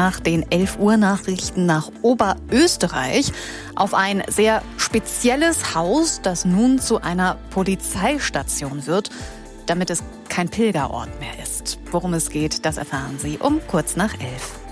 nach den 11 Uhr Nachrichten nach Oberösterreich auf ein sehr spezielles Haus, das nun zu einer Polizeistation wird, damit es kein Pilgerort mehr ist. Worum es geht, das erfahren Sie um kurz nach 11.